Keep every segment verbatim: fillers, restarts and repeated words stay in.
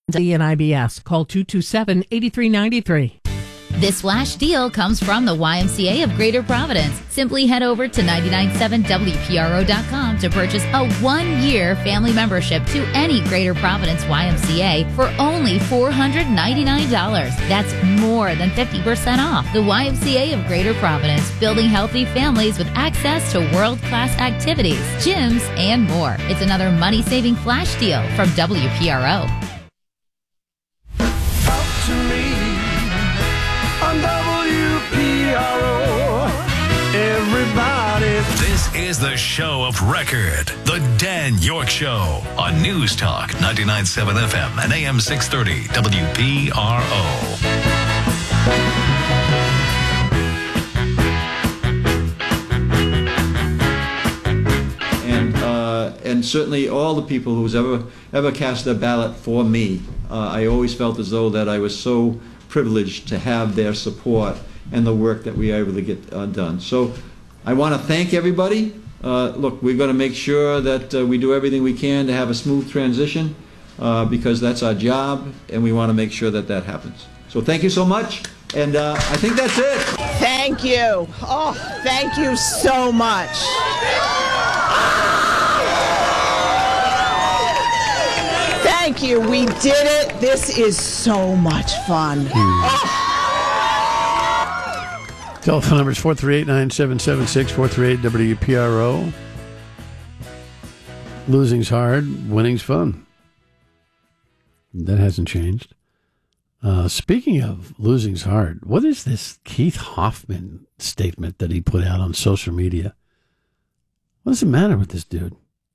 and I B S. Call two two seven, eight three nine three. This flash deal comes from the Y M C A of Greater Providence. Simply head over to nine nine seven W P R O dot com to purchase a one-year family membership to any Greater Providence Y M C A for only four hundred ninety-nine dollars. That's more than fifty percent off. The Y M C A of Greater Providence, building healthy families with access to world-class activities, gyms, and more. It's another money-saving flash deal from W P R O. Talk to me on W P R O. Everybody. This is the show of record, The Dan York Show, on News Talk ninety-nine point seven F M and A M six thirty W P R O. And uh, and certainly all the people who's ever ever cast their ballot for me, uh, I always felt as though that I was so privileged to have their support and the work that we are able to get uh, done. So I want to thank everybody. Uh, look, we're going to make sure that uh, we do everything we can to have a smooth transition uh, because that's our job, and we want to make sure that that happens. So thank you so much, and uh, I think that's it. Thank you. Oh, thank you so much. Thank you. We did it. This is so much fun. Oh. Telephone number is four three eight, nine seven seven six, four three eight W P R O. Losing's hard, winning's fun. That hasn't changed. Uh, speaking of losing's hard, what is this Keith Hoffman statement that he put out on social media? What does the matter with this dude?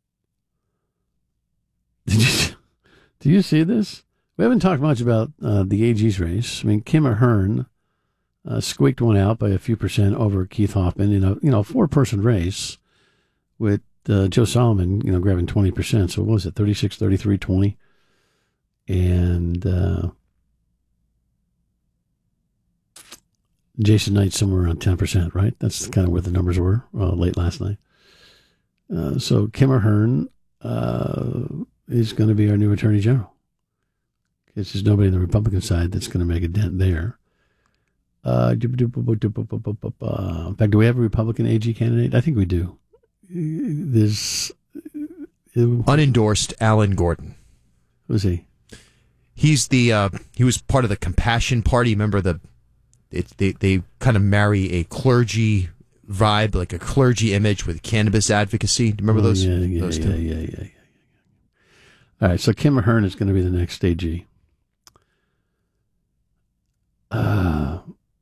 Did you, do you see this? We haven't talked much about uh, the A G's race. I mean, Kim Ahern uh, squeaked one out by a few percent over Keith Hoffman in a you know four-person race with uh, Joe Solomon you know grabbing twenty percent. So what was it, thirty-six, thirty-three, twenty? And uh, Jason Knight somewhere around ten percent, right? That's kind of where the numbers were uh, late last night. Uh, so Kim Ahern uh, is going to be our new Attorney General. Because there's nobody on the Republican side that's going to make a dent there. Uh, in fact, do we have a Republican A G candidate? I think we do. There's unendorsed Alan Gordon. Who's he? He's the uh, he was part of the Compassion Party. Remember the it, they they kind of marry a clergy vibe, like a clergy image with cannabis advocacy. Remember oh, those? Yeah, yeah, those yeah, two? yeah, yeah, yeah. All right, so Kim Ahern is going to be the next A G. Uh,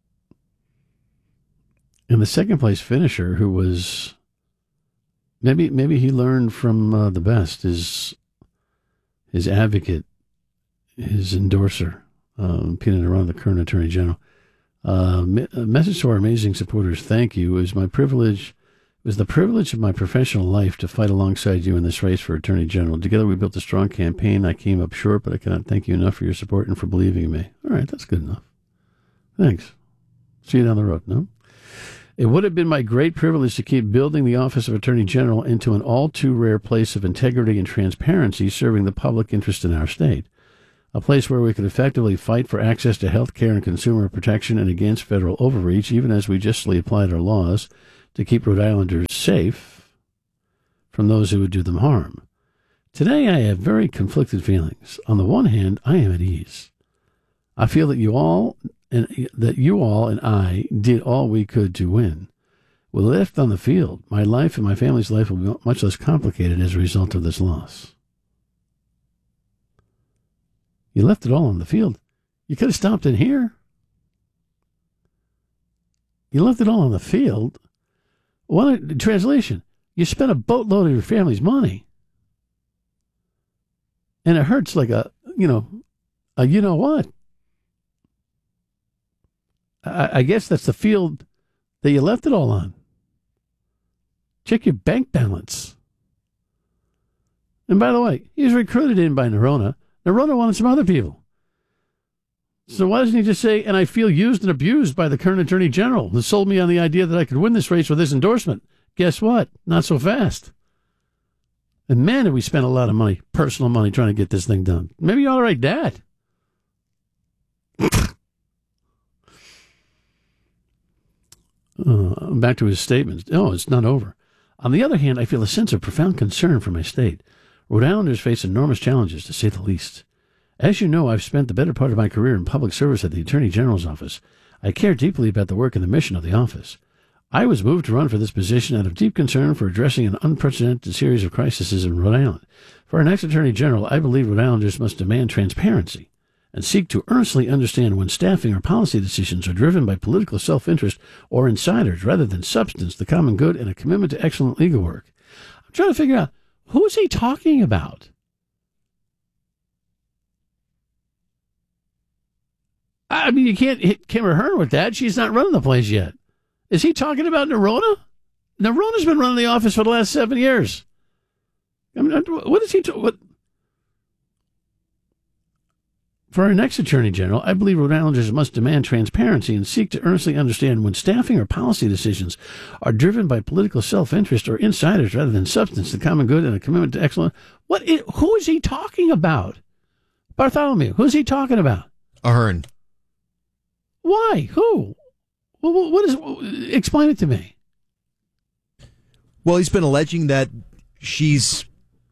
and the second place finisher, who was maybe maybe he learned from uh, the best, is his advocate, his endorser, um, Pina Naran, the current Attorney General. Uh, a message to our amazing supporters: thank you. It was my privilege. It was the privilege of my professional life to fight alongside you in this race for Attorney General. Together we built a strong campaign. I came up short, but I cannot thank you enough for your support and for believing in me. All right, that's good enough. Thanks. See you down the road, no? It would have been my great privilege to keep building the office of Attorney General into an all-too-rare place of integrity and transparency, serving the public interest in our state. A place where we could effectively fight for access to health care and consumer protection and against federal overreach, even as we justly applied our laws to keep Rhode Islanders safe from those who would do them harm. Today, I have very conflicted feelings. On the one hand, I am at ease. I feel that you all and that you all and I did all we could to win. With left on the field, my life and my family's life will be much less complicated as a result of this loss. You left it all on the field. You could have stopped in here. You left it all on the field. What, translation, you spent a boatload of your family's money. And it hurts like a, you know, a you know what? I, I guess that's the field that you left it all on. Check your bank balance. And by the way, he was recruited in by Nerona. Nerona wanted some other people. So why doesn't he just say, and I feel used and abused by the current Attorney General who sold me on the idea that I could win this race with his endorsement? Guess what? Not so fast. And man, did we spend a lot of money, personal money, trying to get this thing done. Maybe you ought to write that. uh, back to his statements. Oh, it's not over. On the other hand, I feel a sense of profound concern for my state. Rhode Islanders face enormous challenges, to say the least. As you know, I've spent the better part of my career in public service at the Attorney General's office. I care deeply about the work and the mission of the office. I was moved to run for this position out of deep concern for addressing an unprecedented series of crises in Rhode Island. For our next Attorney General, I believe Rhode Islanders must demand transparency and seek to earnestly understand when staffing or policy decisions are driven by political self-interest or insiders rather than substance, the common good, and a commitment to excellent legal work. I'm trying to figure out, who is he talking about? I mean, you can't hit Kim Ahern with that. She's not running the place yet. Is he talking about Nerona? Nerona's been running the office for the last seven years. I mean, what is he? Ta- what? For our next Attorney General, I believe Rhode Islanders must demand transparency and seek to earnestly understand when staffing or policy decisions are driven by political self-interest or insiders rather than substance, the common good, and a commitment to excellence. What? Is, who is he talking about? Bartholomew, who's he talking about? Ahern. Why? Who? Well, what is? Explain it to me. Well, he's been alleging that she's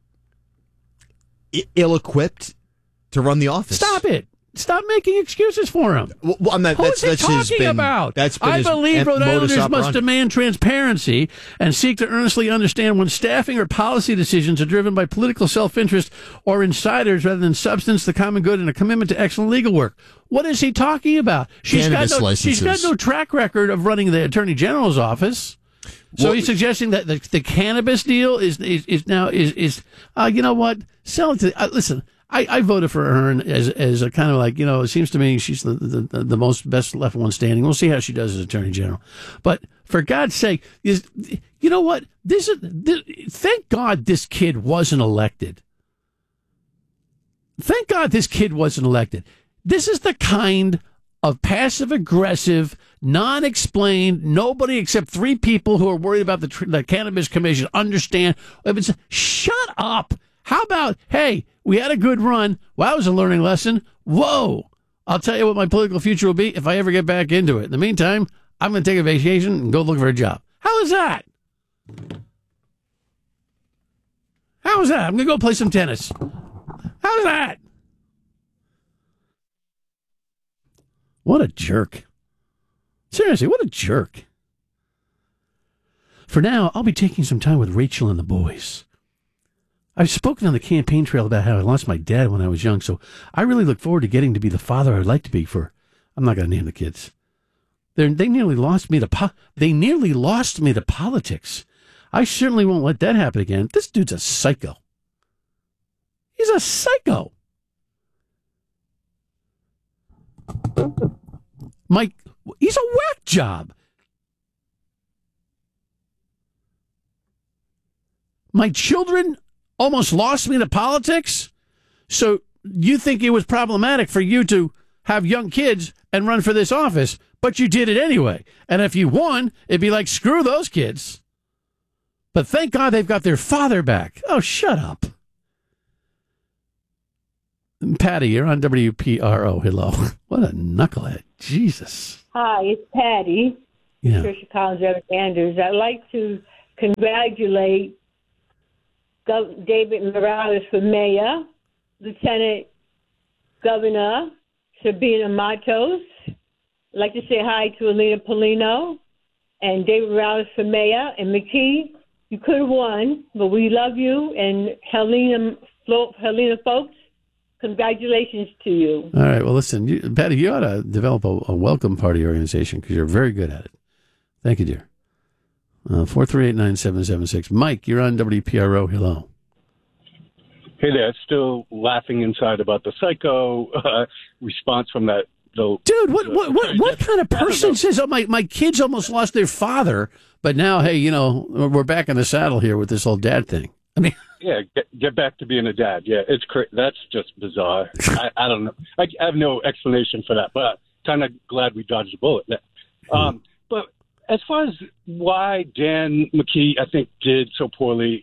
ill-equipped to run the office. Stop it! Stop making excuses for him. Well, I'm not, Who that's, is he that's talking been, about? That's been I his believe Rhode modus Islanders must operandi. demand transparency and seek to earnestly understand when staffing or policy decisions are driven by political self-interest or insiders rather than substance, the common good, and a commitment to excellent legal work. What is he talking about? She's Cannabis got no, licenses. she's got no track record of running the Attorney General's office. So Well, he's suggesting that the, the cannabis deal is is, is now is is uh, you know what? Sell it to uh, listen. I, I voted for her as as a kind of like, you know, it seems to me she's the, the, the most best left one standing. We'll see how she does as Attorney General. But for God's sake, is you know what? This is this, thank God this kid wasn't elected. Thank God this kid wasn't elected. This is the kind of passive-aggressive, non-explained, nobody except three people who are worried about the, tr- the Cannabis Commission understand. It's, shut up. How about, hey, we had a good run. Well, that was a learning lesson. Whoa. I'll tell you what my political future will be if I ever get back into it. In the meantime, I'm going to take a vacation and go look for a job. How is that? How is that? I'm going to go play some tennis. How's that? What a jerk. Seriously, what a jerk. For now, I'll be taking some time with Rachel and the boys. I've spoken on the campaign trail about how I lost my dad when I was young, so I really look forward to getting to be the father I'd like to be for, I'm not going to name the kids. They're, they nearly lost me to po- they nearly lost me to politics. I certainly won't let that happen again. This dude's a psycho. He's a psycho. Mike, he's a whack job. My children almost lost me to politics. So you think it was problematic for you to have young kids and run for this office, but you did it anyway. And if you won, it'd be like, screw those kids. But thank God they've got their father back. Oh, shut up. Patty, you're on W P R O. Hello. What a knucklehead. Jesus. Hi, it's Patty. Yeah. Trisha Collins Andrews. I'd like to congratulate Gov- David Morales for mayor, Lieutenant Governor Sabina Matos. I'd like to say hi to Alina Polino and David Morales for mayor. And McKee, you could have won, but we love you. And Helena, Flo- Helena folks, congratulations to you. All right. Well, listen, you, Patty, you ought to develop a, a welcome party organization because you're very good at it. Thank you, dear. Uh, four three eight nine seven seven six. Mike, you're on W P R O. Hello. Hey there. Still laughing inside about the psycho uh, response from that. The, Dude, what the, what what, what kind of person says, oh, my, my kids almost lost their father, but now, hey, you know, we're back in the saddle here with this whole dad thing. I mean, yeah, get, get back to being a dad. Yeah, it's cra- that's just bizarre. I, I don't know. I, I have no explanation for that, but kind of glad we dodged a bullet there. Um, but as far as why Dan McKee, I think, did so poorly,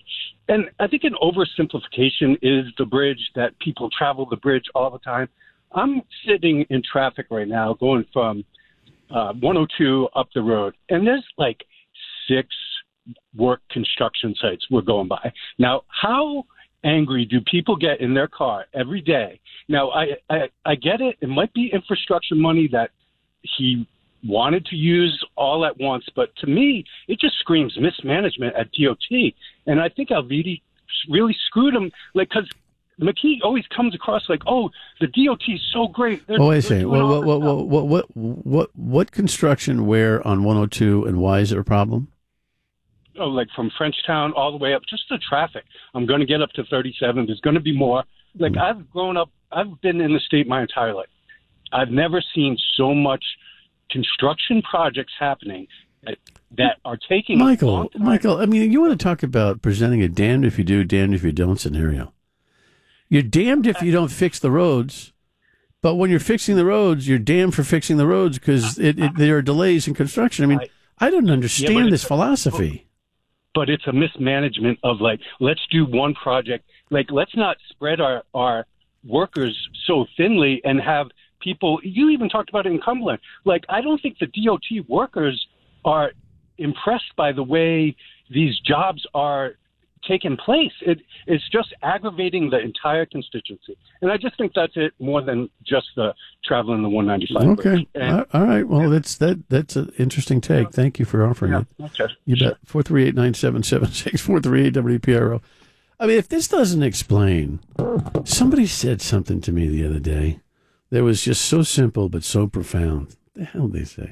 and I think an oversimplification is the bridge, that people travel the bridge all the time. I'm sitting in traffic right now going from uh, one oh two up the road, and there's like six work construction sites we're going by. Now, how angry do people get in their car every day? Now, I, I, I get it. It might be infrastructure money that he wanted to use all at once, but to me, it just screams mismanagement at D O T. And I think Alviti really screwed him, like, because McKee always comes across like, oh, the D O T is so great. They're, oh, wait a second. What, what, what, what, what, what, what, what construction where on one oh two, and why is it a problem? Oh, like from Frenchtown all the way up, just the traffic. I'm going to get up to thirty-seven. There's going to be more. Like, mm. I've grown up, I've been in the state my entire life. I've never seen so much construction projects happening that, that are taking Michael, a long time. Michael, I mean, you want to talk about presenting a damned if you do, damned if you don't scenario. You're damned if you don't fix the roads, but when you're fixing the roads, you're damned for fixing the roads because it, it, there are delays in construction. I mean, I, I don't understand yeah, this philosophy. But it's a mismanagement of, like, let's do one project. Like, let's not spread our, our workers so thinly and have people, you even talked about it in Cumberland. Like, I don't think the D O T workers are impressed by the way these jobs are taking place. It, it's just aggravating the entire constituency. And I just think that's it more than just the traveling the one ninety-five. Okay. And, all right. Well, that's that. That's an interesting take. Thank you for offering yeah, it. Okay. You sure. bet. four three eight, nine seven seven six, four three eight W P R O. I mean, if this doesn't explain, somebody said something to me the other day that was just so simple but so profound. What the hell did they say?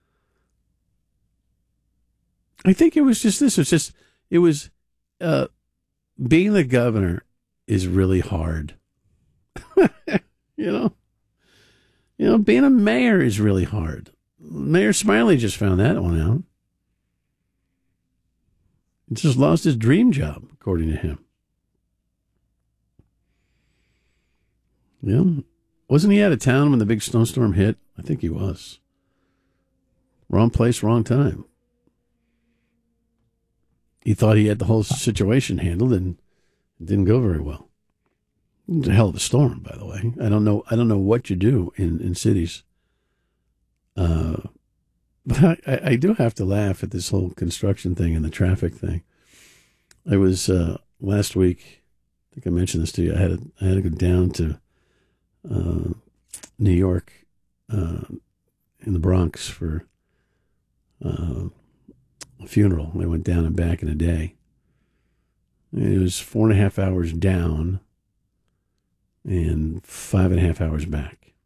I think it was just this. It was just, it was, uh, being the governor is really hard. you know? You know, being a mayor is really hard. Mayor Smiley just found that one out. He just lost his dream job, according to him. Yeah. Wasn't he out of town when the big snowstorm hit? I think he was. Wrong place, wrong time. He thought he had the whole situation handled, and it didn't go very well. It was a hell of a storm, by the way. I don't know. I don't know what you do in, in cities. Uh, but I, I do have to laugh at this whole construction thing and the traffic thing. I was uh, last week. I think I mentioned this to you. I had to, I had to go down to uh, New York, uh, in the Bronx for uh, a funeral. I went down and back in a day. It was four and a half hours down and five and a half hours back.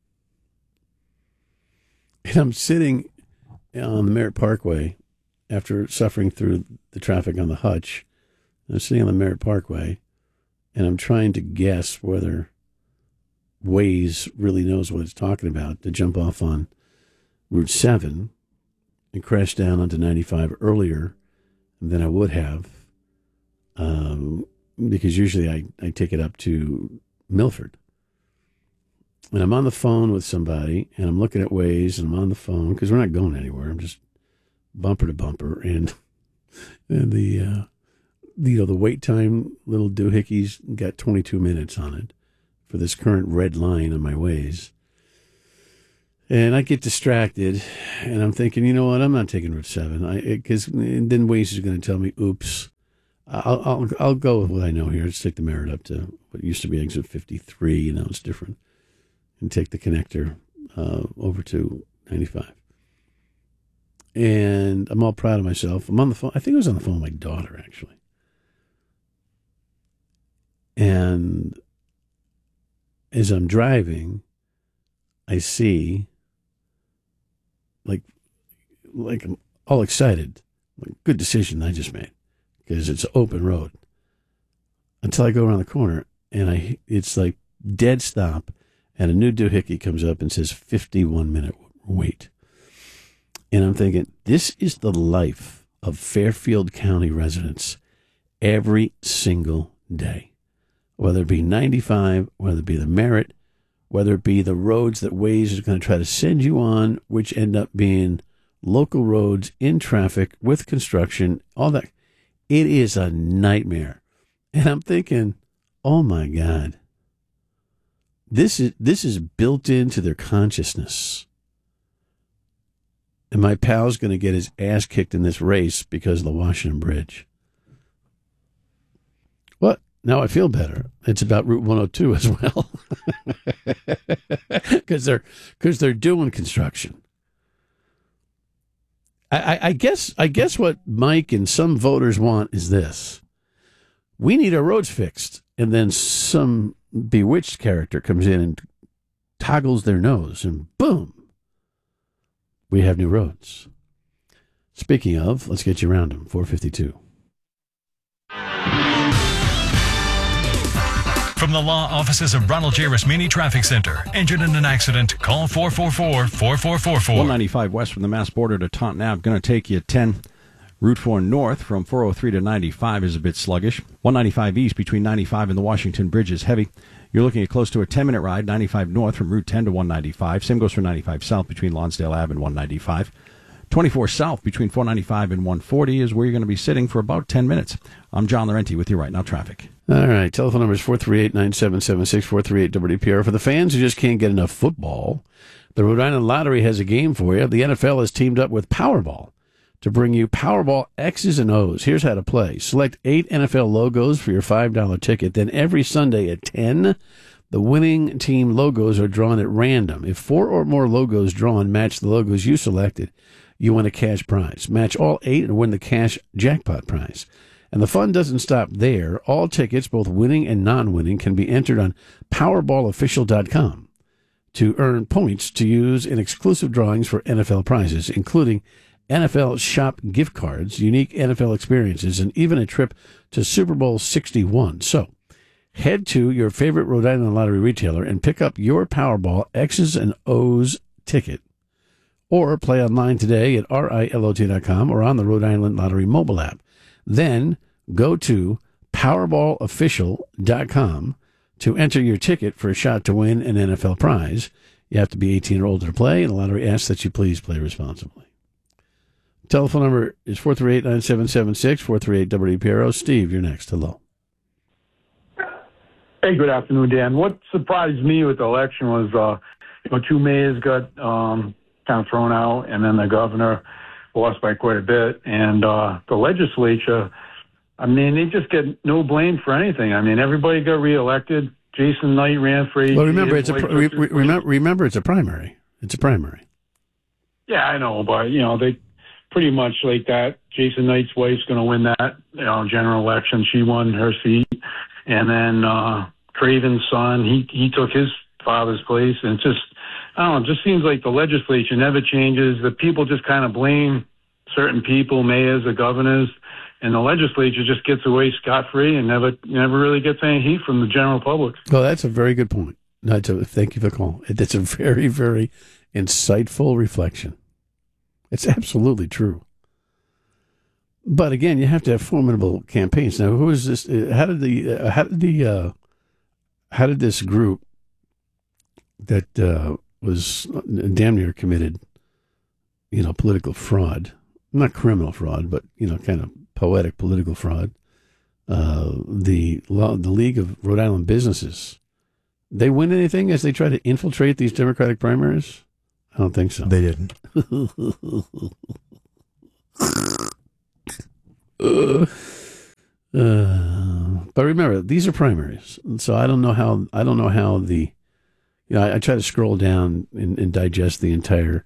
And I'm sitting on the Merritt Parkway after suffering through the traffic on the Hutch. I'm sitting on the Merritt Parkway, and I'm trying to guess whether Waze really knows what it's talking about to jump off on Route seven and crash down onto ninety-five earlier than I would have, um, because usually I, I take it up to Milford. And I'm on the phone with somebody, and I'm looking at Waze, and I'm on the phone, because we're not going anywhere. I'm just bumper to bumper, and, and the, uh, the, you know, the wait time, little doohickeys, got twenty-two minutes on it for this current red line on my Waze. And I get distracted, and I'm thinking, you know what, I'm not taking Route seven, because then Waze is going to tell me, oops, I'll, I'll I'll go with what I know here. Let's take the Merritt up to what used to be exit fifty-three, you know, it's different, and take the connector uh, over to ninety-five. And I'm all proud of myself. I'm on the phone. I think I was on the phone with my daughter, actually. And as I'm driving, I see, like, like I'm all excited. Like, good decision I just made, because it's an open road. Until I go around the corner, and I it's like dead stop, and a new doohickey comes up and says fifty-one minute wait. And I'm thinking, this is the life of Fairfield County residents every single day. Whether it be ninety-five, whether it be the Merritt, whether it be the roads that Waze is going to try to send you on, which end up being local roads in traffic with construction, all that. It is a nightmare. And I'm thinking, oh my God, this is this is built into their consciousness. And my pal's going to get his ass kicked in this race because of the Washington Bridge. What? Now I feel better. It's about Route one oh two as well. Because they're, because they're doing construction. I, I, I guess I guess what Mike and some voters want is this. We need our roads fixed. And then some bewitched character comes in and toggles their nose, and boom, we have new roads. Speaking of, let's get you around them. four fifty-two. From the law offices of Ronald J. Rasmini Traffic Center. Injured in an accident? Call four four four, four four four four. one ninety-five west from the Mass border to Taunton Ave. Going to take you ten. Route four north from four oh three to ninety-five is a bit sluggish. one ninety-five east between ninety-five and the Washington Bridge is heavy. You're looking at close to a ten-minute ride, ninety-five north from Route ten to one ninety-five. Same goes for ninety-five south between Lonsdale Ave and one ninety-five. twenty-four south between four ninety-five and one forty is where you're going to be sitting for about ten minutes. I'm John Laurenti with you right now, traffic. All right, telephone number is four three eight, nine seven seven six, four three eight W P R. For the fans who just can't get enough football, the Rhode Island Lottery has a game for you. The N F L has teamed up with Powerball to bring you Powerball X's and O's. Here's how to play. Select eight N F L logos for your five dollar ticket. Then every Sunday at ten, the winning team logos are drawn at random. If four or more logos drawn match the logos you selected, you win a cash prize. Match all eight and win the cash jackpot prize. And the fun doesn't stop there. All tickets, both winning and non-winning, can be entered on Powerball Official dot com to earn points to use in exclusive drawings for N F L prizes, including N F L Shop gift cards, unique N F L experiences, and even a trip to Super Bowl sixty-one. So, head to your favorite Rhode Island Lottery retailer and pick up your Powerball X's and O's ticket. Or play online today at R I L O T dot com or on the Rhode Island Lottery mobile app. Then go to Powerball Official dot com to enter your ticket for a shot to win an N F L prize. You have to be eighteen or older to play, and the lottery asks that you please play responsibly. Telephone number is four three eight, nine seven seven six, four three eight W P R O. Steve, you're next. Hello. Hey, good afternoon, Dan. What surprised me with the election was, uh, you know, two mayors got um, kind of thrown out, and then the governor lost by quite a bit. And uh, the legislature, I mean, they just get no blame for anything. I mean, everybody got reelected. Jason Knight ran for. Well, remember, it's a pr- re- re- remember, remember, it's a primary. It's a primary. Yeah, I know, but you know, they pretty much like that. Jason Knight's wife's going to win that, you know, general election. She won her seat, and then uh, Craven's son, he he took his father's place, and it's just, I don't know, it just seems like the legislature never changes. The people just kind of blame certain people, mayors or governors, and the legislature just gets away scot-free and never never really gets any heat from the general public. Well, that's a very good point. That's a, thank you for the call. That's a very, very insightful reflection. It's absolutely true. But again, you have to have formidable campaigns. Now, who is this? How did the uh, how did the uh, how did this group that uh, was damn near committed, you know, political fraud, not criminal fraud, but you know, kind of poetic political fraud, uh, the the League of Rhode Island Businesses, they win anything as they try to infiltrate these Democratic primaries? I don't think so. They didn't. uh, uh, but remember, these are primaries, so I don't know how. I don't know how the. You know, I, I try to scroll down and, and digest the entire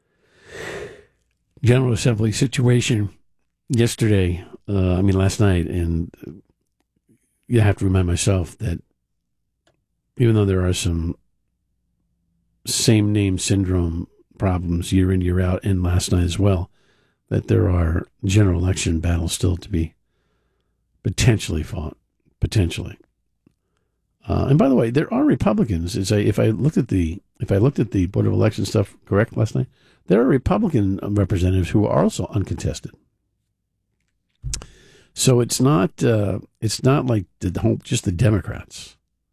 General Assembly situation yesterday. Uh, I mean, last night, and you have to remind myself that even though there are some same name syndrome problems year in, year out, and last night as well, that there are general election battles still to be potentially fought, potentially. Uh, and by the way, there are Republicans. As I, if I looked at the if I looked at the Board of Election stuff correct last night, there are Republican representatives who are also uncontested. So it's not uh, it's not like the whole, just the Democrats.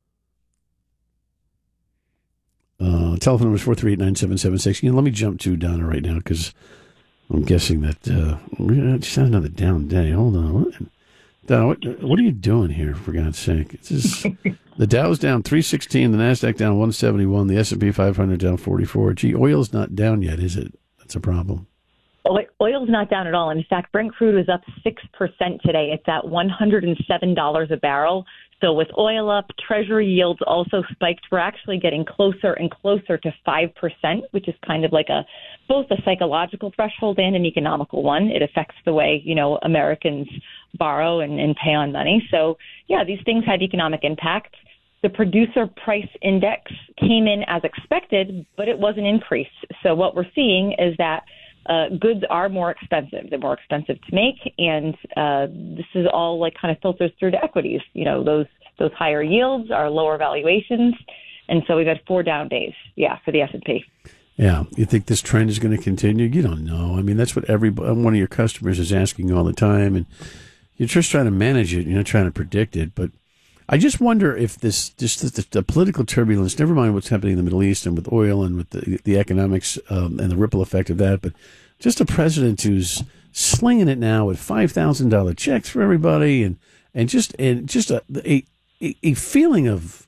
Uh, telephone number is four three eight, nine seven seven six. You know, let me jump to Donna right now because I'm guessing that uh, we just had another down day. Hold on. What? Don, what, what are you doing here, for God's sake? It's just, the Dow's down three sixteen, the NASDAQ down one seventy-one, the S and P five hundred down forty-four. Gee, oil's not down yet, is it? That's a problem. Oil's not down at all. In fact, Brent crude was up six percent today. It's at one hundred seven dollars a barrel. So with oil up, Treasury yields also spiked. We're actually getting closer and closer to five percent, which is kind of like a both a psychological threshold and an economical one. It affects the way, you know, Americans borrow and, and pay on money. So, yeah, these things had economic impact. The producer price index came in as expected, but it was an increase. So what we're seeing is that Uh, goods are more expensive. They're more expensive to make, and uh, this is all like kind of filters through to equities. You know, those those higher yields are lower valuations, and so we've had four down days, yeah, for the S and P. Yeah, you think this trend is going to continue? You don't know. I mean, that's what every one of your customers is asking you all the time, and you're just trying to manage it. You're not trying to predict it, but I just wonder if this, just the, the political turbulence, never mind what's happening in the Middle East and with oil and with the, the economics um, and the ripple effect of that, but just a president who's slinging it now with five thousand dollars checks for everybody and, and just and just a, a, a feeling of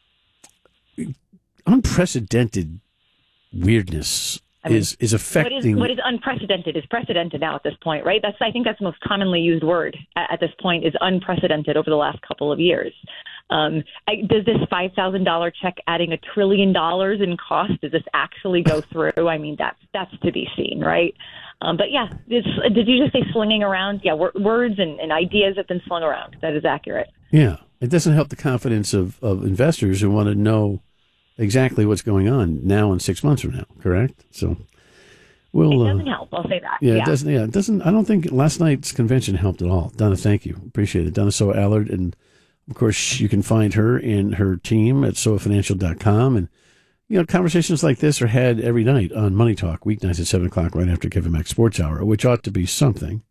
unprecedented weirdness I mean, is, is affecting... What is, what is unprecedented is precedented now at this point, right? That's I think that's the most commonly used word at, at this point is unprecedented over the last couple of years. Um, I, does this five thousand dollars check adding a trillion dollars in cost, does this actually go through? I mean, that's, that's to be seen, right? Um, but yeah, this, did you just say slinging around? Yeah, w- words and, and ideas have been slung around. That is accurate. Yeah, it doesn't help the confidence of, of investors who want to know exactly what's going on now and six months from now, correct? So we'll, it doesn't uh, help, I'll say that. Yeah, yeah, it doesn't. Yeah, it doesn't. I don't think last night's convention helped at all. Donna, thank you. Appreciate it. Donna Soa Allard, and of course, you can find her and her team at soa financial dot com. And, you know, conversations like this are had every night on Money Talk, weeknights at seven o'clock right after Kevin Mack Sports Hour, which ought to be something.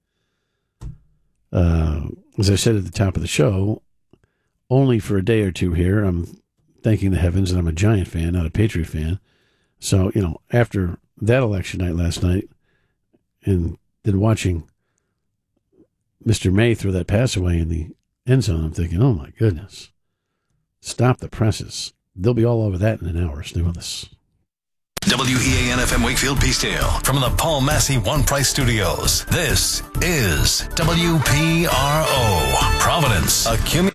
Uh, as I said at the top of the show, only for a day or two here, I'm thanking the heavens that I'm a Giant fan, not a Patriot fan. So, you know, after that election night last night and then watching Mister May throw that pass away in the end zone, I'm thinking, oh, my goodness, stop the presses. They'll be all over that in an hour. Stay with us. W E A N F M Wakefield Peacedale from the Paul Massey One Price Studios. This is W P R O Providence. A commu-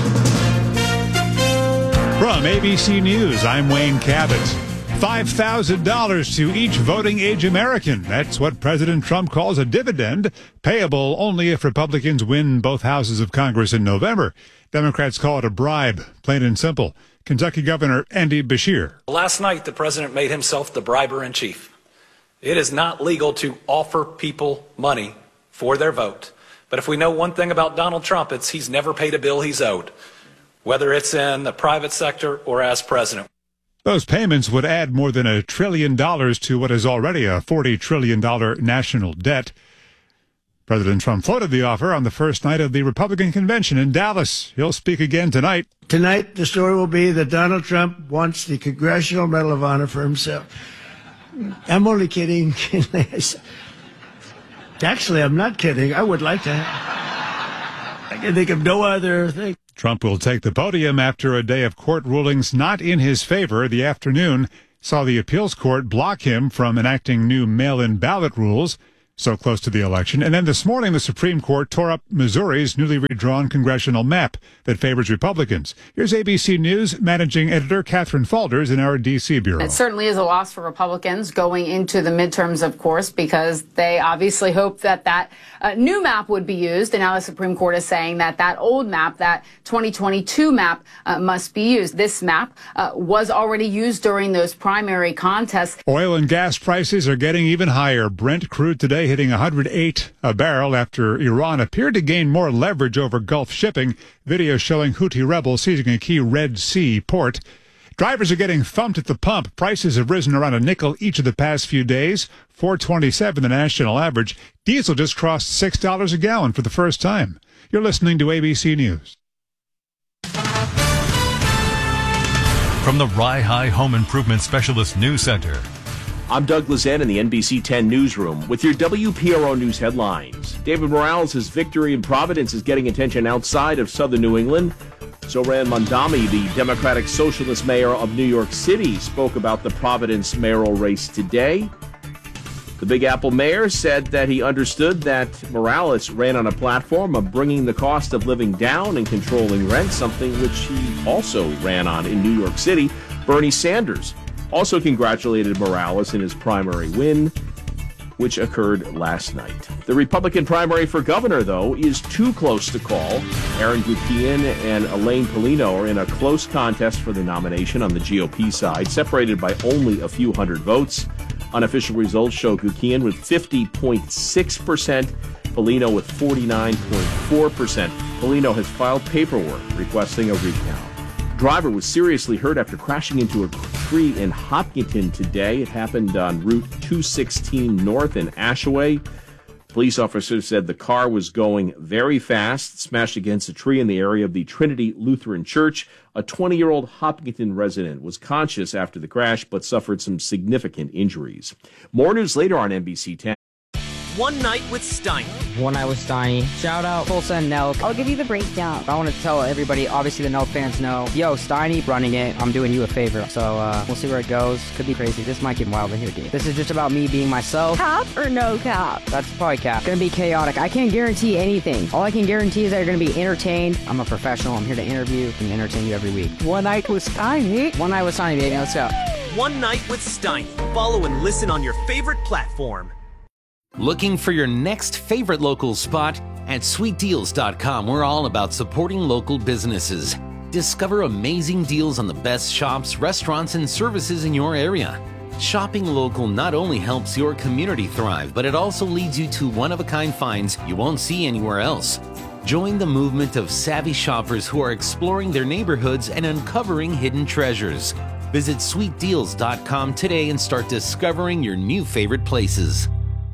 From A B C News, I'm Wayne Cabot. five thousand dollars to each voting age American. That's what President Trump calls a dividend, payable only if Republicans win both houses of Congress in November. Democrats call it a bribe, plain and simple. Kentucky Governor Andy Beshear. Last night, the president made himself the briber in chief. It is not legal to offer people money for their vote. But if we know one thing about Donald Trump, it's he's never paid a bill he's owed, whether it's in the private sector or as president. Those payments would add more than a trillion dollars to what is already a forty trillion dollars national debt. President Trump floated the offer on the first night of the Republican convention in Dallas. He'll speak again tonight. Tonight, the story will be that Donald Trump wants the Congressional Medal of Honor for himself. I'm only kidding. Actually, I'm not kidding. I would like to. I can think of no other thing. Trump will take the podium after a day of court rulings not in his favor. The afternoon saw the appeals court block him from enacting new mail-in ballot rules so close to the election. And then this morning, the Supreme Court tore up Missouri's newly redrawn congressional map that favors Republicans. Here's A B C News managing editor Catherine Falders in our D C bureau. It certainly is a loss for Republicans going into the midterms, of course, because they obviously hope that that uh, new map would be used. And now the Supreme Court is saying that that old map, that twenty twenty-two map, uh, must be used. This map uh, was already used during those primary contests. Oil and gas prices are getting even higher. Brent crude today hitting one hundred eight a barrel after Iran appeared to gain more leverage over Gulf shipping. Video showing Houthi rebels seizing a key Red Sea port. Drivers are getting thumped at the pump. Prices have risen around a nickel each of the past few days. four twenty-seven the national average. Diesel just crossed six dollars a gallon for the first time. You're listening to A B C News. From the Rye High Home Improvement Specialist News Center, I'm Doug Lazen in the N B C ten newsroom with your W P R O News headlines. David Morales' victory in Providence is getting attention outside of southern New England. Zohran Mamdani, the Democratic Socialist mayor of New York City, spoke about the Providence mayoral race today. The Big Apple mayor said that he understood that Morales ran on a platform of bringing the cost of living down and controlling rent, something which he also ran on in New York City. Bernie Sanders also congratulated Morales in his primary win, which occurred last night. The Republican primary for governor, though, is too close to call. Aaron Gutierrez and Elaine Paulino are in a close contest for the nomination on the G O P side, separated by only a few hundred votes. Unofficial results show Gutierrez with fifty point six percent, Paulino with forty-nine point four percent. Paulino has filed paperwork requesting a recount. Driver was seriously hurt after crashing into a tree in Hopkinton today. It happened on Route two sixteen North in Ashaway. Police officers said the car was going very fast, smashed against a tree in the area of the Trinity Lutheran Church. A twenty-year-old Hopkinton resident was conscious after the crash, but suffered some significant injuries. More news later on N B C ten. One Night with Steiny. One Night with Steiny. Shout out Tulsa and Nelk. I'll give you the breakdown. I want to tell everybody, obviously the Nelk fans know, yo, Steiny running it. I'm doing you a favor. So uh, we'll see where it goes. Could be crazy. This might get wild in here, dude. This is just about me being myself. Cap or no cap? That's probably cap. Gonna be chaotic. I can't guarantee anything. All I can guarantee is that you're gonna be entertained. I'm a professional. I'm here to interview and entertain you every week. One Night with Steiny. One Night with Steiny, baby. Let's go. One Night with Steiny. Follow and listen on your favorite platform. Looking for your next favorite local spot? At sweet deals dot com, we're all about supporting local businesses. Discover amazing deals on the best shops, restaurants, and services in your area. Shopping local not only helps your community thrive, but it also leads you to one-of-a-kind finds you won't see anywhere else. Join the movement of savvy shoppers who are exploring their neighborhoods and uncovering hidden treasures. Visit sweet deals dot com today and start discovering your new favorite places.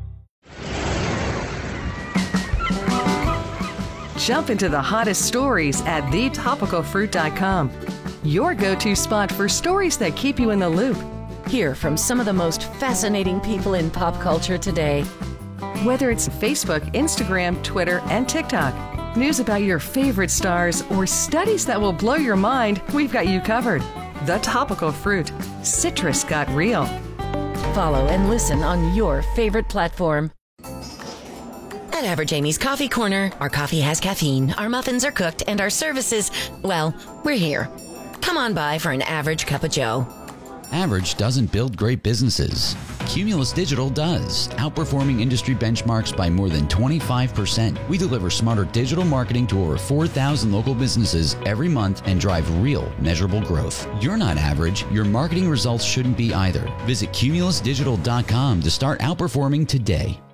Jump into the hottest stories at the topical fruit dot com. Your go-to spot for stories that keep you in the loop. Hear from some of the most fascinating people in pop culture today. Whether it's Facebook, Instagram, Twitter, and TikTok, news about your favorite stars, or studies that will blow your mind, we've got you covered. The Topical Fruit. Citrus got real. Follow and listen on your favorite platform. At Average Amy's Coffee Corner, our coffee has caffeine, our muffins are cooked, and our services, well, we're here. Come on by for an average cup of joe. Average doesn't build great businesses. Cumulus Digital does, outperforming industry benchmarks by more than twenty-five percent. We deliver smarter digital marketing to over four thousand local businesses every month and drive real, measurable growth. You're not average. Your marketing results shouldn't be either. Visit cumulus digital dot com to start outperforming today.